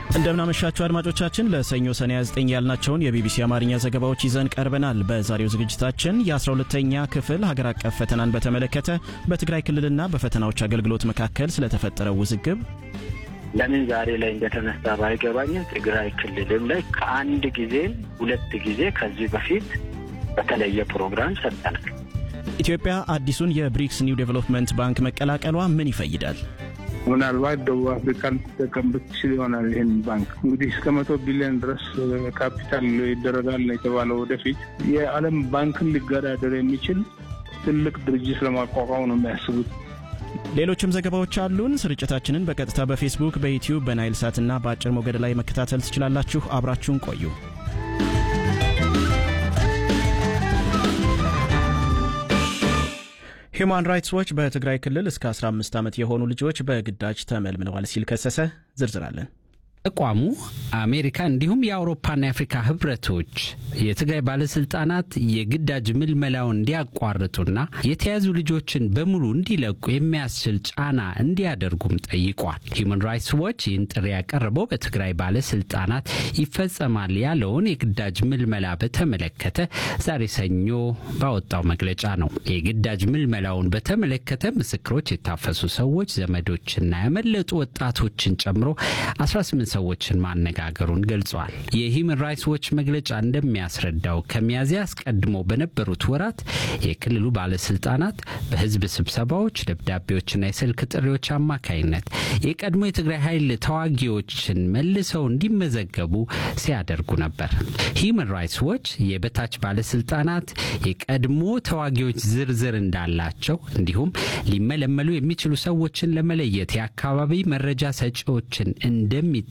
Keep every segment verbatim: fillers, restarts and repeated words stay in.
እንደምናመሻችሁ አድማጮቻችን ለሰኞ ሰኔ ዘጠኝ ያልናቸውን የቢቢሲ አማርኛ ዘገባዎች ይዘን ቀርበናል። በዛሬው ዝግጅታችን የ12ኛ ክፍል ሀገር አቀፍ ፈተናን በተመለከተ በትግራይ ክልልና በፈተናዎች አገልግሎት መካከል ስለተፈጠረው ውዝግብ፣ ለምን ዛሬ ላይ እንደተነሳ ባይገባኝም ትግራይ ክልልም ላይ ከአንድ ጊዜ ሁለት ጊዜ ከዚህ በፊት በተለየ ፕሮግራም ሰጥተናል። ኢትዮጵያ አዲሱን የብሪክስ ኒው ዴቨሎፕመንት ባንክ መቀላቀሏ ምን ይፈይዳል? ምናልባት ደቡብ አፍሪካን ተጠቀምበት ይሆናል። ይህን ባንክ እንግዲህ እስከ መቶ ቢሊዮን ድረስ ካፒታል ይደረጋል የተባለው ወደፊት የዓለም ባንክን ሊገዳደር የሚችል ትልቅ ድርጅት ለማቋቋም ነው የሚያስቡት። ሌሎችም ዘገባዎች አሉን። ስርጭታችንን በቀጥታ በፌስቡክ፣ በዩቲዩብ፣ በናይል ሳትና በአጭር ሞገድ ላይ መከታተል ትችላላችሁ። አብራችሁን ቆዩ። Human Rights Watch በትግራይ ክልል እስከ አስራ አምስት ዓመት የሆኑ ልጆች በግዳጅ ተመልምለዋል ሲል ከሰሰ። ዝርዝራለን። ተቋሙ አሜሪካ እንዲሁም የአውሮፓና የአፍሪካ ህብረቶች የትግራይ ባለስልጣናት የግዳጅ ምልመላውን እንዲያቋርጡና የተያዙ ልጆችን በሙሉ እንዲለቁ የሚያስችል ጫና እንዲያደርጉም ጠይቋል። Human Rights Watch ይህን ጥሪ ያቀረበው በትግራይ ባለስልጣናት ይፈጸማል ያለውን የግዳጅ ምልመላ በተመለከተ ዛሬ ሰኞ ባወጣው መግለጫ ነው። የግዳጅ ምልመላውን በተመለከተ ምስክሮች፣ የታፈሱ ሰዎች፣ ዘመዶችና ያመለጡ ወጣቶችን ጨምሮ አስራ ስምንት ሰዎችን ማነጋገሩን ገልጿል። የሂውማን ራይትስ ዎች መግለጫ እንደሚያስረዳው ከሚያዚያ አስቀድሞ በነበሩት ወራት የክልሉ ባለስልጣናት በህዝብ ስብሰባዎች፣ ደብዳቤዎችና የስልክ ጥሪዎች አማካይነት የቀድሞ የትግራይ ኃይል ተዋጊዎችን መልሰው እንዲመዘገቡ ሲያደርጉ ነበር። ሂውማን ራይትስ ዎች የበታች ባለስልጣናት የቀድሞ ተዋጊዎች ዝርዝር እንዳላቸው እንዲሁም ሊመለመሉ የሚችሉ ሰዎችን ለመለየት የአካባቢ መረጃ ሰጪዎችን እንደሚጠቀሙ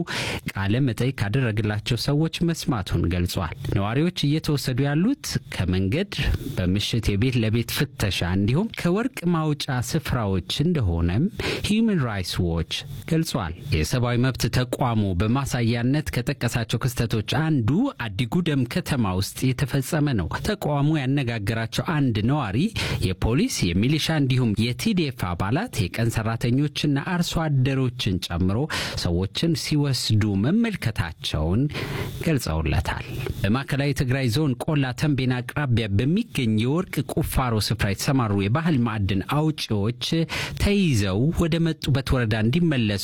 ቃለ መጠይቅ ካደረገላቸው ሰዎች መስማቱን ገልጿል። ነዋሪዎች እየተወሰዱ ያሉት ከመንገድ በምሽት የቤት ለቤት ፍተሻ እንዲሁም ከወርቅ ማውጫ ስፍራዎች እንደሆነም Human Rights Watch ገልጿል። የሰብአዊ መብት ተቋሙ በማሳያነት ከጠቀሳቸው ክስተቶች አንዱ አዲጉደም ከተማ ውስጥ የተፈጸመ ነው። ተቋሙ ያነጋገራቸው አንድ ነዋሪ የፖሊስ፣ የሚሊሻ እንዲሁም የቲዲኤፍ አባላት የቀን ሰራተኞችና አርሶ አደሮችን ጨምሮ ሰዎችን ሲወስዱ መመልከታቸውን ገልጸውለታል። በማዕከላዊ ትግራይ ዞን ቆላ ተንቤና አቅራቢያ በሚገኝ የወርቅ ቁፋሮ ስፍራ የተሰማሩ የባህል ማዕድን አውጪዎች ተይዘው ወደ መጡበት ወረዳ እንዲመለሱ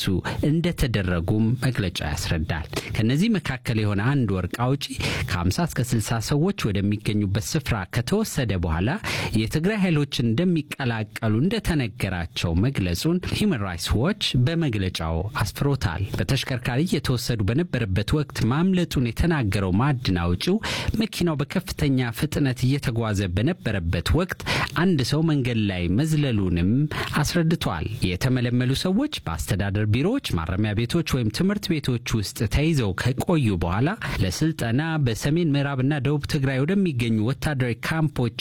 እንደተደረጉም መግለጫ ያስረዳል። ከነዚህ መካከል የሆነ አንድ ወርቅ አውጪ ከ50 እስከ ስልሳ ሰዎች ወደሚገኙበት ስፍራ ከተወሰደ በኋላ የትግራይ ኃይሎችን እንደሚቀላቀሉ እንደተነገራቸው መግለጹን Human Rights Watch በመግለጫው አስፍሮታል። በተሽከርካሪ የተወሰዱ በነበረበት ወቅት ማምለጡን የተናገረው ማዕድን አውጪው መኪናው በከፍተኛ ፍጥነት እየተጓዘ በነበረበት ወቅት አንድ ሰው መንገድ ላይ መዝለሉንም አስረድቷል። የተመለመሉ ሰዎች በአስተዳደር ቢሮዎች፣ ማረሚያ ቤቶች ወይም ትምህርት ቤቶች ውስጥ ተይዘው ከቆዩ በኋላ ለስልጠና በሰሜን ምዕራብና ደቡብ ትግራይ ወደሚገኙ ወታደራዊ ካምፖች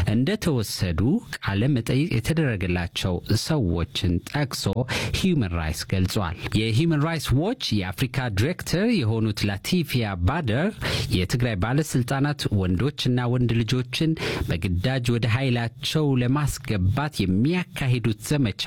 እንደተወሰዱ ቃለ መጠይቅ የተደረገላቸው ሰዎችን ጠቅሶ Human Rights ገልጿል። የሂውማን ራይትስ ዎች የአፍሪካ ዳይሬክተር የሆኑት ላቲፊያ ባደር የትግራይ ባለስልጣናት ወንዶችና ወንድ ልጆችን በግዳጅ ወደ ኃይላቸው ለማስገባት የሚያካሂዱት ዘመቻ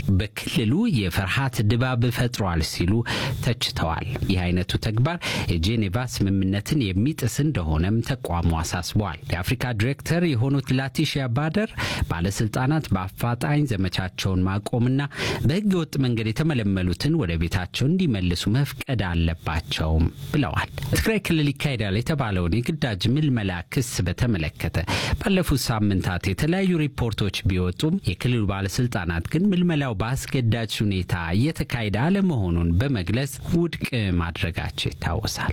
በክልሉ የፍርሃት ድባብ ፈጥሯል ሲሉ ተችተዋል። ይህ አይነቱ ተግባር የጄኔቫ ስምምነትን የሚጥስ እንደሆነም ተቋሙ አሳስቧል። የአፍሪካ ዳይሬክተር የሆኑት ላቲፊያ ባደር ባለስልጣናት በአፋጣኝ ዘመቻቸውን ማቆምና በህገ ወጥ መንገድ የተመለመሉትን ወደ ቤታቸው እንዲመልሱ መፍቀድ አለባቸው ብለዋል። ትግራይ ክልል ይካሄዳል የተባለውን የግዳጅ ምልመላ ክስ በተመለከተ ባለፉት ሳምንታት የተለያዩ ሪፖርቶች ቢወጡም የክልሉ ባለስልጣናት ግን ምልመላው በአስገዳጅ ሁኔታ እየተካሄደ አለመሆኑን በመግለጽ ውድቅ ማድረጋቸው ይታወሳል።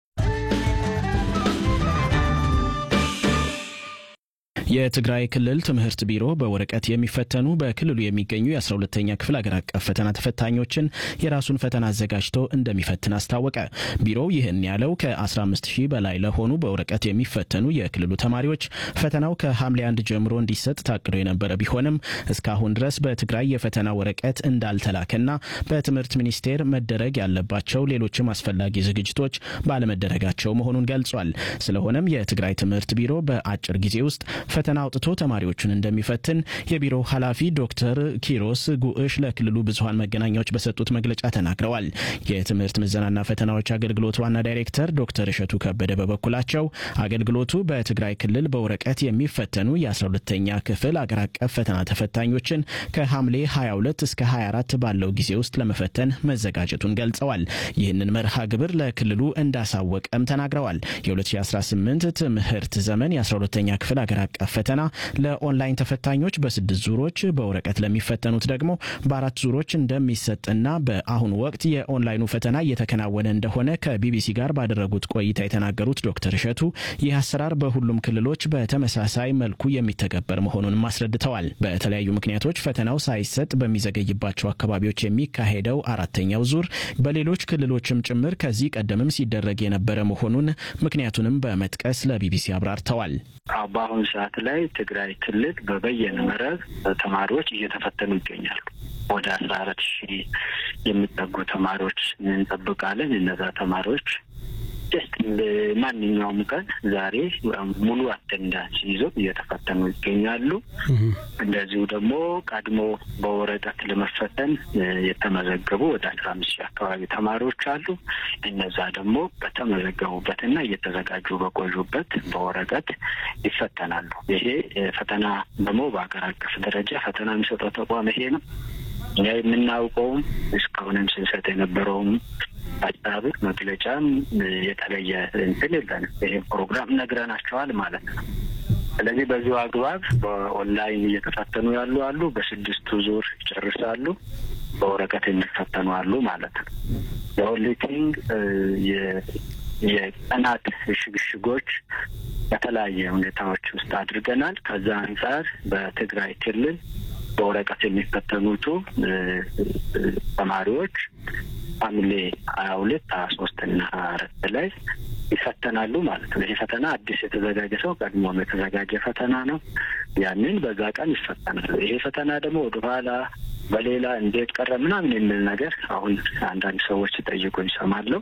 የትግራይ ክልል ትምህርት ቢሮ በወረቀት የሚፈተኑ በክልሉ የሚገኙ የ12ኛ ክፍል ሀገር አቀፍ ፈተና ተፈታኞችን የራሱን ፈተና አዘጋጅቶ እንደሚፈትን አስታወቀ። ቢሮው ይህን ያለው ከ15 ሺህ በላይ ለሆኑ በወረቀት የሚፈተኑ የክልሉ ተማሪዎች ፈተናው ከሐምሌ አንድ ጀምሮ እንዲሰጥ ታቅዶ የነበረ ቢሆንም እስካሁን ድረስ በትግራይ የፈተና ወረቀት እንዳልተላከና በትምህርት ሚኒስቴር መደረግ ያለባቸው ሌሎችም አስፈላጊ ዝግጅቶች ባለመደረጋቸው መሆኑን ገልጿል። ስለሆነም የትግራይ ትምህርት ቢሮ በአጭር ጊዜ ውስጥ ፈተና አውጥቶ ተማሪዎቹን እንደሚፈትን የቢሮው ኃላፊ ዶክተር ኪሮስ ጉዕሽ ለክልሉ ብዙሃን መገናኛዎች በሰጡት መግለጫ ተናግረዋል። የትምህርት ምዘናና ፈተናዎች አገልግሎት ዋና ዳይሬክተር ዶክተር እሸቱ ከበደ በበኩላቸው አገልግሎቱ በትግራይ ክልል በወረቀት የሚፈተኑ የአስራ ሁለተኛ ክፍል አገር አቀፍ ፈተና ተፈታኞችን ከሐምሌ ሀያ ሁለት እስከ ሀያ አራት ባለው ጊዜ ውስጥ ለመፈተን መዘጋጀቱን ገልጸዋል። ይህንን መርሃ ግብር ለክልሉ እንዳሳወቀም ተናግረዋል። የ2018 ትምህርት ዘመን የአስራ ሁለተኛ ክፍል አገር አቀፍ ፈተና ለኦንላይን ተፈታኞች በስድስት ዙሮች በወረቀት ለሚፈተኑት ደግሞ በአራት ዙሮች እንደሚሰጥና በአሁኑ ወቅት የኦንላይኑ ፈተና እየተከናወነ እንደሆነ ከቢቢሲ ጋር ባደረጉት ቆይታ የተናገሩት ዶክተር እሸቱ ይህ አሰራር በሁሉም ክልሎች በተመሳሳይ መልኩ የሚተገበር መሆኑን አስረድተዋል። በተለያዩ ምክንያቶች ፈተናው ሳይሰጥ በሚዘገይባቸው አካባቢዎች የሚካሄደው አራተኛው ዙር በሌሎች ክልሎችም ጭምር ከዚህ ቀደምም ሲደረግ የነበረ መሆኑን ምክንያቱንም በመጥቀስ ለቢቢሲ አብራርተዋል። በአሁኑ ሰዓት ላይ ትግራይ ክልል በበየነ መረብ ተማሪዎች እየተፈተኑ ይገኛሉ። ወደ አስራ አራት ሺህ የሚጠጉ ተማሪዎች እንጠብቃለን። እነዛ ተማሪዎች ማንኛውም ቀን ዛሬ ሙሉ አቴንዳንስ ይዘው እየተፈተኑ ይገኛሉ። እንደዚሁ ደግሞ ቀድሞ በወረቀት ለመፈተን የተመዘገቡ ወደ አስራ አምስት ሺህ አካባቢ ተማሪዎች አሉ። እነዛ ደግሞ በተመዘገቡበትና እየተዘጋጁ በቆዩበት በወረቀት ይፈተናሉ። ይሄ ፈተና ደግሞ በአገር አቀፍ ደረጃ ፈተና የሚሰጠው ተቋም ይሄ ነው። እኛ የምናውቀውም እስካሁንም ስንሰጥ የነበረውም አጣብ መግለጫም የተለየ እንትን የለም። ይሄ ፕሮግራም ነግረናቸዋል ማለት ነው። ስለዚህ በዚሁ አግባብ በኦንላይን እየተፈተኑ ያሉ አሉ፣ በስድስቱ ዙር ይጨርሳሉ፣ በወረቀት የሚፈተኑ አሉ ማለት ነው። የኦንሊቲንግ የቀናት ሽግሽጎች በተለያየ ሁኔታዎች ውስጥ አድርገናል። ከዛ አንጻር በትግራይ ክልል በወረቀት የሚፈተኑት ተማሪዎች ሐምሌ ሀያ ሁለት ሀያ ሶስት እና ሀያ አራት ላይ ይፈተናሉ ማለት ነው። ይሄ ፈተና አዲስ የተዘጋጀ ሰው ቀድሞም የተዘጋጀ ፈተና ነው። ያንን በዛ ቀን ይፈተናል። ይሄ ፈተና ደግሞ ወደኋላ በሌላ እንዴት ቀረ ምናምን የሚል ነገር አሁን አንዳንድ ሰዎች ጠይቁ ይሰማለሁ።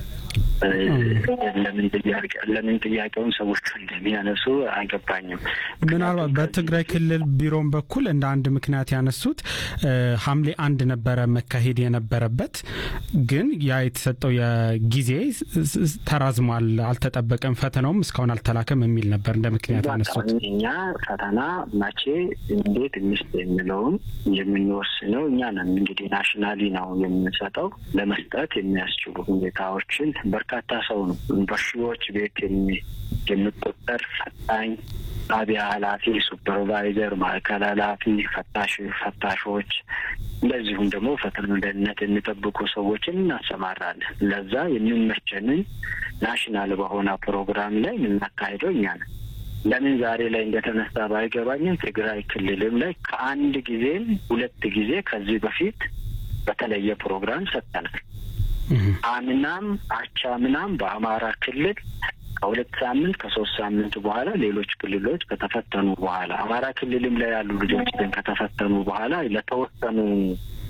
ለምን ጥያቄ ለምን ጥያቄውን ሰዎች እንደሚያነሱ አይገባኝም። ምናልባት በትግራይ ክልል ቢሮም በኩል እንደ አንድ ምክንያት ያነሱት ሐምሌ አንድ ነበረ መካሄድ የነበረበት ግን ያ የተሰጠው የጊዜ ተራዝሟል፣ አልተጠበቀም፣ ፈተናውም እስካሁን አልተላከም የሚል ነበር እንደ ምክንያት ያነሱት። እኛ ፈተና መቼ እንዴት እንስጥ የሚለውን የምንወስነው እኛ ነን። እንግዲህ ናሽናሊ ነው የምንሰጠው። ለመስጠት የሚያስችሉ ሁኔታዎችን በርካታ ሰው ነው በሺዎች ቤት የሚቆጠር ፈታኝ ጣቢያ ኃላፊ፣ ሱፐርቫይዘር፣ ማዕከል ኃላፊ፣ ፈታሽ ፈታሾች እንደዚሁም ደግሞ ፈተና ደህንነት የሚጠብቁ ሰዎችን እናሰማራለን። ለዛ የሚመቸንን ናሽናል በሆነ ፕሮግራም ላይ የምናካሄደው እኛ ነን። ለምን ዛሬ ላይ እንደተነሳ ባይገባኝም ትግራይ ክልልም ላይ ከአንድ ጊዜም ሁለት ጊዜ ከዚህ በፊት በተለየ ፕሮግራም ሰጥተናል። አምናም አቻምናም በአማራ ክልል ከሁለት ሳምንት ከሶስት ሳምንት በኋላ ሌሎች ክልሎች ከተፈተኑ በኋላ አማራ ክልልም ላይ ያሉ ልጆች ግን ከተፈተኑ በኋላ ለተወሰኑ